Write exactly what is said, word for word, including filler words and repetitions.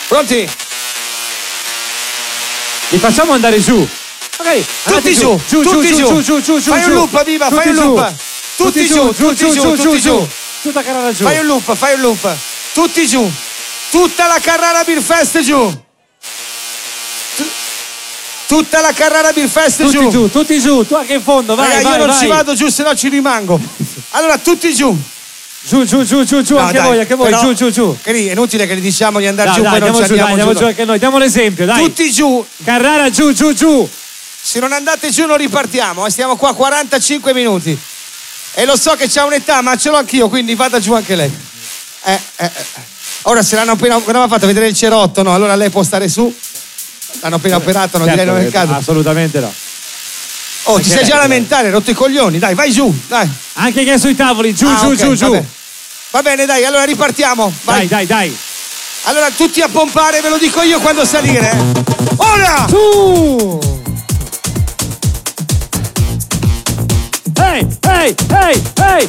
Pronti? Li facciamo andare giù. Magari tutti giù, giù, tutti giù, giù, giù, giù, giù. Fai un loop, viva, fai un loop. Tutti giù, tutti giù, tutti giù. Tutta Carrara giù. Fai un loop, fai un loop. Tutti giù. Tutta la Carrara Beer Fest giù. Tutta la Carrara Beer Fest tutti giù. giù, tutti giù, tu anche in fondo, vai, Raga, vai, io non vai. ci vado giù, se no ci rimango. Allora, tutti giù. Giù, giù, giù, giù, giù, No, anche dai, voi, anche voi, però, giù, giù, giù. È inutile che gli diciamo di andare Dai, giù, dai, poi non ci andiamo giù, dai, andiamo andiamo giù. giù anche noi, diamo l'esempio, dai. Tutti giù. Carrara giù, giù, giù. Se non andate giù non ripartiamo, eh, stiamo qua quarantacinque minuti. E lo so che c'ha un'età, ma ce l'ho anch'io, quindi vada giù anche lei. Eh, eh, eh. Ora se l'hanno appena non fatto vedere il cerotto, no? Allora lei può stare su. L'hanno appena operato, non Certo, direi non è il caso. assolutamente no. Oh, Perché ti sei già lei, lamentare, hai rotto i coglioni, dai, vai giù, dai. Anche che è sui tavoli, giù, Ah, giù, ok, giù, giù. vabbè. Va bene, dai, allora ripartiamo. Vai. Dai, dai, dai. Allora tutti a pompare, ve lo dico io quando salire. Eh. Ora! Su! Ehi, ehi, ehi, ehi,